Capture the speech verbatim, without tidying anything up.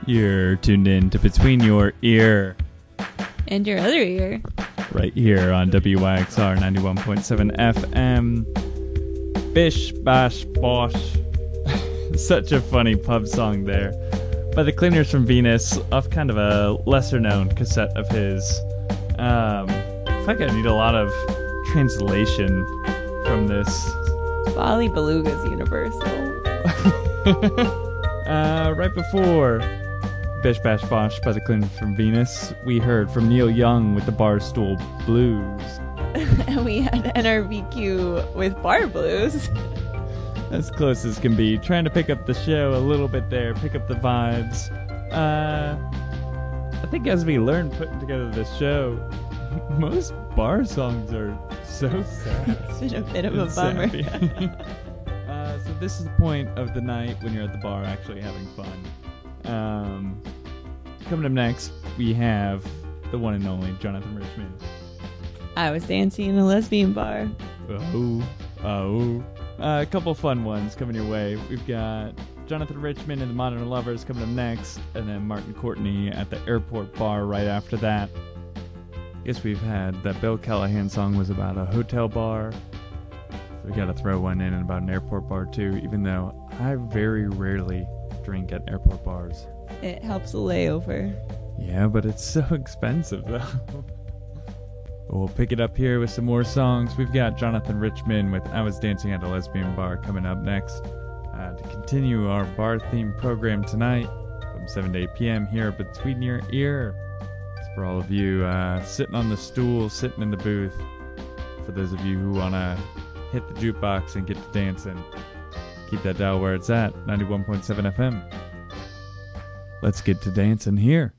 You're tuned in to Between Your Ear. And your other ear. Right here on W Y X R ninety-one point seven F M. Bish Bash Bosh. Such a funny pub song there. By the Cleaners from Venus, off kind of a lesser known cassette of his. Um, I feel like I need a lot of translation from this. Bali Beluga's universal. uh, right before Bish Bash Bosh by the Cleaners from Venus, we heard from Neil Young with the Barstool Blues. And we had N R B Q with Bar Blues. As close as can be. Trying to pick up the show a little bit there, pick up the vibes. Uh, I think as we learn putting together this show, most bar songs are so sad. It's been a bit of a bummer. uh, so this is the point of the night when you're at the bar actually having fun. Um, coming up next, we have the one and only Jonathan Richman. I was dancing in a lesbian bar. Oh, oh. Uh, a couple fun ones coming your way. We've got Jonathan Richman and the Modern Lovers coming up next, and then Martin Courtney at the Airport Bar right after that. I guess we've had that Bill Callahan song was about a hotel bar. So we gotta throw one in about an airport bar too, even though I very rarely drink at airport bars. It helps a layover. Yeah, but it's so expensive though. We'll pick it up here with some more songs. We've got Jonathan Richman with I Was Dancing at a Lesbian Bar coming up next. Uh, to continue our bar-themed program tonight from seven to eight p.m. here Between Your Ear. It's for all of you uh, sitting on the stool, sitting in the booth. For those of you who want to hit the jukebox and get to dancing, keep that dial where it's at, ninety-one point seven F M. Let's get to dancing here.